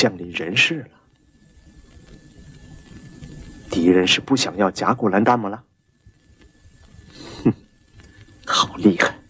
降临人世了。敌人是不想要甲骨兰大魔了？哼，好厉害！